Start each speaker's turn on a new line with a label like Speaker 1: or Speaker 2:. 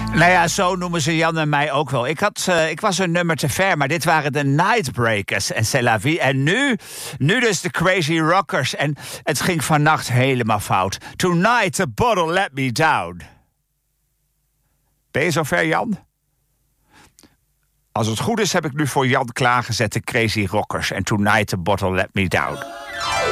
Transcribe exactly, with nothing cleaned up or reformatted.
Speaker 1: Nou ja, zo noemen ze Jan en mij ook wel. Ik, had, uh, ik was een nummer te ver, maar dit waren de Nightbreakers en C'est la vie. En nu, nu dus de Crazy Rockers. En het ging vannacht helemaal fout. Tonight the bottle let me down. Ben je zover, Jan? Als het goed is, heb ik nu voor Jan klaargezet de Crazy Rockers. En Tonight the bottle let me down.